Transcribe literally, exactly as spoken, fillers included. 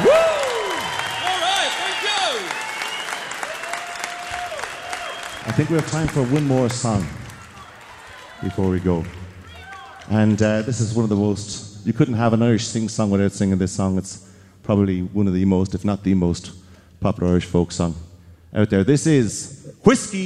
All right, thank you. I think we have time for one more song before we go. And uh, this is one of the most, you couldn't have an Irish sing song without singing this song. It's probably one of the most, if not the most, popular Irish folk song out there. This is Whiskey